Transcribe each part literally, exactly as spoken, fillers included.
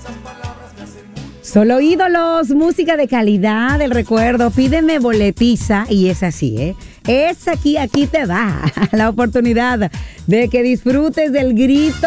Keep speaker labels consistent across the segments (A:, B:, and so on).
A: Solo ídolos, música de calidad, el recuerdo, pídeme boletiza y es así, ¿eh? Es aquí, aquí te va la oportunidad de que disfrutes del Grito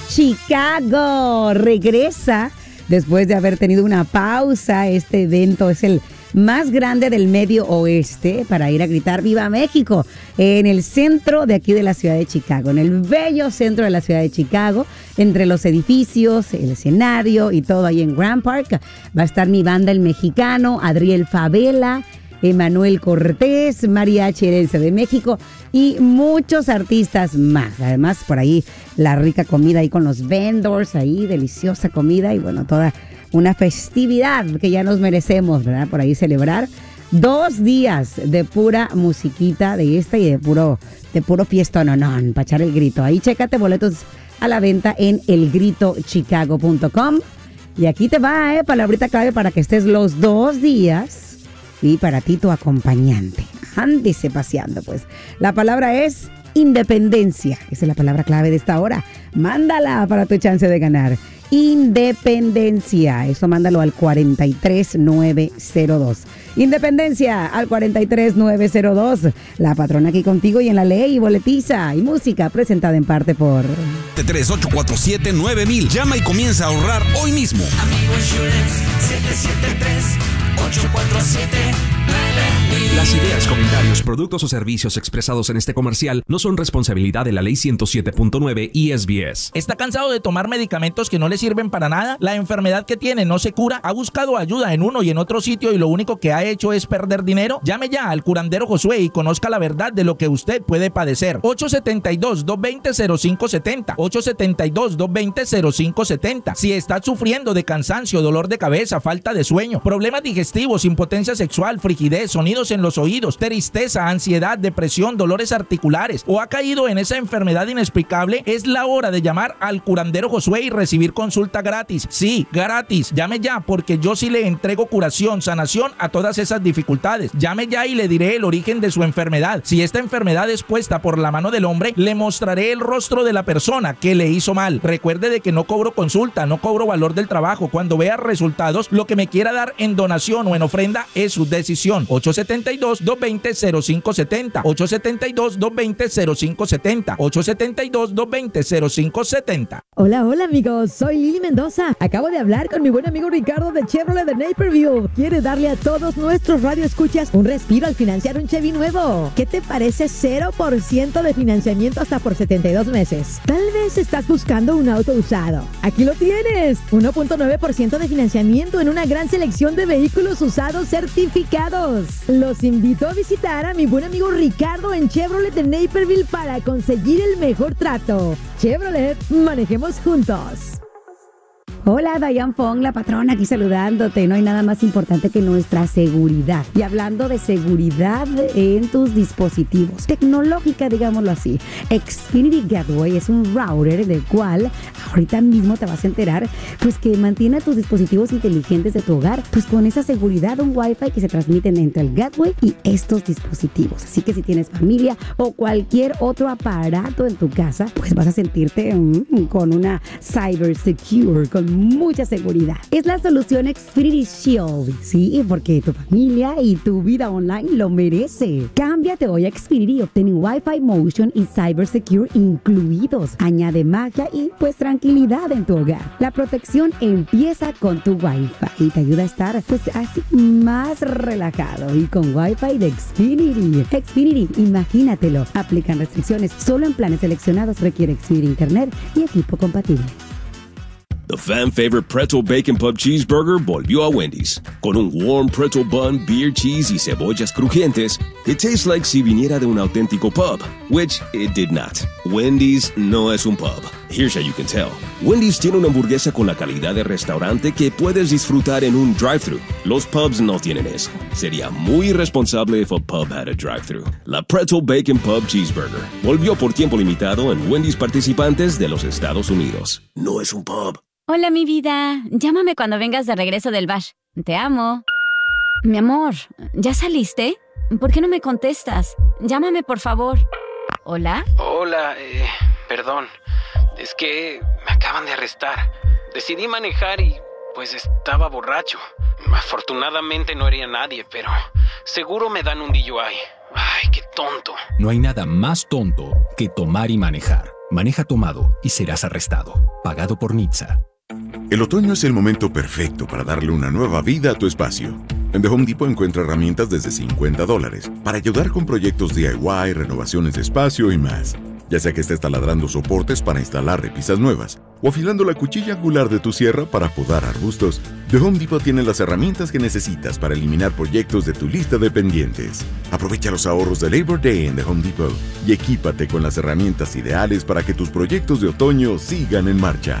A: Chicago. Regresa después de haber tenido una pausa. Este evento es el más grande del medio oeste para ir a gritar ¡Viva México! En el centro de aquí de la ciudad de Chicago, en el bello centro de la ciudad de Chicago, entre los edificios, el escenario y todo ahí en Grand Park. Va a estar mi banda El Mexicano, Adriel Favela, Emanuel Cortés, Mariachi Herencia de México y muchos artistas más. Además, por ahí la rica comida ahí con los vendors, ahí deliciosa comida y bueno, toda una festividad que ya nos merecemos, ¿verdad? Por ahí celebrar dos días de pura musiquita de esta y de puro, de puro fiestón, no, no, para echar el grito. Ahí chécate boletos a la venta en el grito chicago punto com. Y aquí te va, eh, palabrita clave para que estés los dos días y para ti tu acompañante. Ándese paseando, pues. La palabra es independencia. Esa es la palabra clave de esta hora. Mándala para tu chance de ganar. Independencia. Eso mándalo al cuarenta y tres nueve cero dos. Independencia al cuarenta y tres nueve cero dos. La patrona aquí contigo y en la ley, boletiza y música presentada en parte por
B: tres ocho cuatro siete nueve mil. Llama y comienza a ahorrar hoy mismo.
C: Amigo Insurance siete siete tres ocho cuatro siete nueve mil.
D: Las ideas, comentarios, productos o servicios expresados en este comercial no son responsabilidad de la ley ciento siete punto nueve I S B S.
E: ¿Está cansado de tomar medicamentos que no le sirven para nada? ¿La enfermedad que tiene no se cura? ¿Ha buscado ayuda en uno y en otro sitio y lo único que ha hecho es perder dinero? Llame ya al curandero Josué y conozca la verdad de lo que usted puede padecer. ocho siete dos, dos dos cero, cero cinco siete cero. ocho siete dos, dos dos cero, cero cinco siete cero. Si está sufriendo de cansancio, dolor de cabeza, falta de sueño, problemas digestivos, impotencia sexual, frigidez, sonidos en los oídos, tristeza, ansiedad, depresión, dolores articulares o ha caído en esa enfermedad inexplicable, es la hora de llamar al curandero Josué y recibir consulta gratis. Sí, gratis. Llame ya porque yo sí le entrego curación, sanación a todas esas dificultades. Llame ya y le diré el origen de su enfermedad. Si esta enfermedad es puesta por la mano del hombre, le mostraré el rostro de la persona que le hizo mal. Recuerde de que no cobro consulta, no cobro valor del trabajo. Cuando vea resultados, lo que me quiera dar en donación o en ofrenda es su decisión. ocho siete dos, dos dos cero, cero cinco siete cero. ocho siete dos, dos dos cero, cero cinco siete cero. ocho siete dos, dos dos cero, cero cinco siete cero.
F: Hola, hola amigos, soy Lili Mendoza. Acabo de hablar con mi buen amigo Ricardo de Chevrolet de Naperville. Quiere darle a todos nuestros radioescuchas un respiro al financiar un Chevy nuevo. ¿Qué te parece cero por ciento de financiamiento hasta por setenta y dos meses? Tal vez estás buscando un auto usado. Aquí lo tienes. uno punto nueve por ciento de financiamiento en una gran selección de vehículos usados certificados. Los invito a visitar a mi buen amigo Ricardo en Chevrolet de Naperville para conseguir el mejor trato. Chevrolet, manejemos juntos.
A: Hola, Diane Fong, la patrona, aquí saludándote. No hay nada más importante que nuestra seguridad. Y hablando de seguridad en tus dispositivos, tecnológica, digámoslo así, Xfinity Gateway es un router del cual ahorita mismo te vas a enterar, pues que mantiene tus dispositivos inteligentes de tu hogar, pues con esa seguridad, un Wi-Fi que se transmite entre el Gateway y estos dispositivos. Así que si tienes familia o cualquier otro aparato en tu casa, pues vas a sentirte mm, con una Cyber Secure, con mucha seguridad. Es la solución Xfinity Shield, sí, porque tu familia y tu vida online lo merece. Cámbiate hoy a Xfinity y obtén Wi-Fi Motion y Cyber Secure incluidos. Añade magia y pues tranquilidad en tu hogar. La protección empieza con tu Wi-Fi y te ayuda a estar pues así más relajado y con Wi-Fi de Xfinity. Xfinity, imagínatelo. Aplican restricciones solo en planes seleccionados. Requiere Xfinity Internet y equipo compatible.
G: The fan favorite Pretzel Bacon Pub Cheeseburger volvió a Wendy's. Con un warm pretzel bun, beer cheese y cebollas crujientes, it tastes like si viniera de un auténtico pub, which it did not. Wendy's no es un pub. Here's how you can tell. Wendy's tiene una hamburguesa con la calidad de restaurante que puedes disfrutar en un drive-thru. Los pubs no tienen eso. Sería muy irresponsable if a pub had a drive-thru. La Pretzel Bacon Pub Cheeseburger volvió por tiempo limitado en Wendy's participantes de los Estados Unidos. No es un pub.
H: Hola, mi vida. Llámame cuando vengas de regreso del bar. Te amo. Mi amor, ¿ya saliste? ¿Por qué no me contestas? Llámame, por favor. ¿Hola?
I: Hola, eh, perdón. Es que me acaban de arrestar. Decidí manejar y Pues estaba borracho. Afortunadamente no hería a nadie, pero seguro me dan un D U I. Ay, qué tonto.
J: No hay nada más tonto que tomar y manejar. Maneja tomado y serás arrestado. Pagado por N H T S A.
K: El otoño es el momento perfecto para darle una nueva vida a tu espacio. En The Home Depot encuentra herramientas desde cincuenta dólares para ayudar con proyectos D I Y, renovaciones de espacio y más. Ya sea que estés taladrando soportes para instalar repisas nuevas o afilando la cuchilla angular de tu sierra para podar arbustos, The Home Depot tiene las herramientas que necesitas para eliminar proyectos de tu lista de pendientes. Aprovecha los ahorros de Labor Day en The Home Depot y equípate con las herramientas ideales para que tus proyectos de otoño sigan en marcha.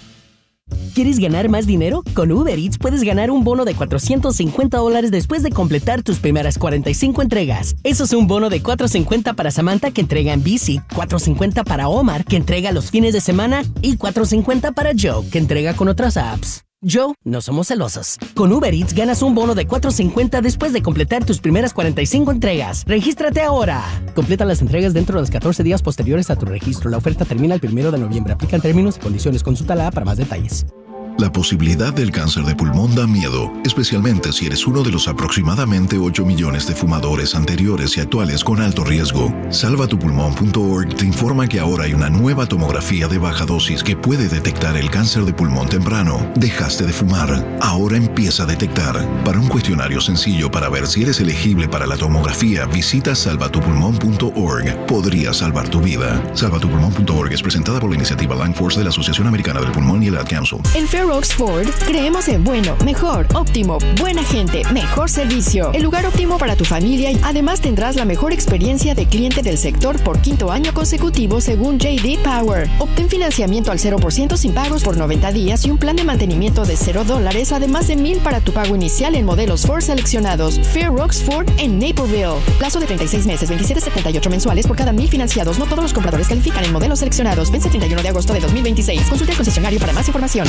L: ¿Quieres ganar más dinero? Con Uber Eats puedes ganar un bono de cuatrocientos cincuenta dólares después de completar tus primeras cuarenta y cinco entregas. Eso es un bono de cuatrocientos cincuenta para Samantha, que entrega en bici, cuatrocientos cincuenta para Omar, que entrega los fines de semana, y cuatrocientos cincuenta para Joe, que entrega con otras apps. Joe, no somos celosos. Con Uber Eats ganas un bono de cuatrocientos cincuenta después de completar tus primeras cuarenta y cinco entregas. ¡Regístrate ahora! Completa las entregas dentro de los catorce días posteriores a tu registro. La oferta termina el primero de noviembre. Aplican términos y condiciones. Consulta la app para más detalles.
M: La posibilidad del cáncer de pulmón da miedo, especialmente si eres uno de los aproximadamente ocho millones de fumadores anteriores y actuales con alto riesgo. salva tu pulmón punto org te informa que ahora hay una nueva tomografía de baja dosis que puede detectar el cáncer de pulmón temprano. Dejaste de fumar, ahora empieza a detectar. Para un cuestionario sencillo para ver si eres elegible para la tomografía, visita salva tu pulmón punto org. Podría salvar tu vida. salva tu pulmón punto org es presentada por la iniciativa Lung Force de la Asociación Americana del Pulmón y el Ad Council.
N: En Fair Oaks Ford creemos en bueno, mejor, óptimo, buena gente, mejor servicio. El lugar óptimo para tu familia y además tendrás la mejor experiencia de cliente del sector por quinto año consecutivo según J D Power. Obtén financiamiento al cero por ciento sin pagos por noventa días y un plan de mantenimiento de cero dólares, además de mil para tu pago inicial en modelos Ford seleccionados. Fair Oaks Ford en Naperville. Plazo de treinta y seis meses, veintisiete setenta y ocho mensuales por cada mil financiados. No todos los compradores califican en modelos seleccionados. Vence treinta y uno de agosto de dos mil veintiséis. Consulta al concesionario para más información.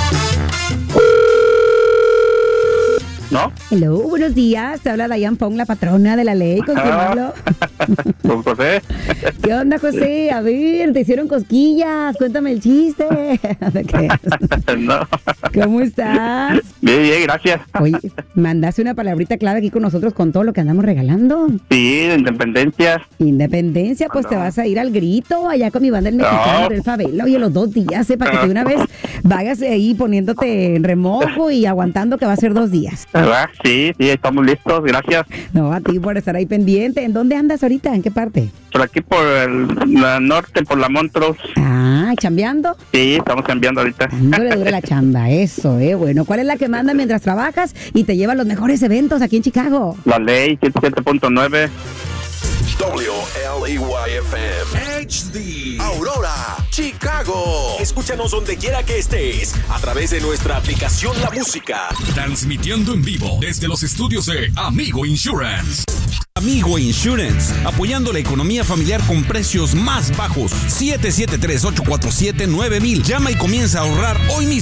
O: ¿No?
A: Hello, buenos días. Te habla Dayan Pong, la patrona de la ley. ¿Con quién hablo?
O: Con José.
A: ¿Qué onda, José? A ver, te hicieron cosquillas. Cuéntame el chiste. ¿De qué?
O: No.
A: ¿Cómo estás?
O: Bien, bien, gracias.
A: Oye, mandaste una palabrita clave aquí con nosotros con todo lo que andamos regalando.
O: Sí, de independencia.
A: Independencia, pues no. Te vas a ir al grito allá con mi banda el mexicano, no. El Favela. Oye, los dos días, ¿eh? Para que de una vez vayas ahí poniéndote en remojo y aguantando que va a ser dos días.
O: ¿Verdad? Sí, sí, estamos listos, gracias.
A: No, a ti por estar ahí pendiente. ¿En dónde andas ahorita? ¿En qué parte?
O: Por aquí, por el la norte, por la Montrose.
A: Ah, ¿chambeando?
O: Sí, estamos chambeando ahorita.
A: Dándole dura la chamba, eso, eh, bueno. ¿Cuál es la que manda mientras trabajas y te lleva a los mejores eventos aquí en Chicago?
O: La Ley ciento siete punto nueve.
B: W L E Y F M H D Aurora, Chicago. Escúchanos donde quiera que estés a través de nuestra aplicación La Música. Transmitiendo en vivo desde los estudios de Amigo Insurance. Amigo Insurance, apoyando la economía familiar con precios más bajos. siete siete tres, ocho cuatro siete, nueve mil. Llama y comienza a ahorrar hoy mismo.